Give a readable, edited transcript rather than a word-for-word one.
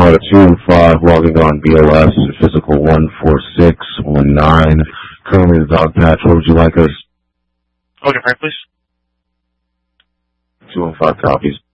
Yamaha 215 logging on BLS, physical 14619. Currently the dog patch. What would you like us? Okay, Frank, please. 215 copies.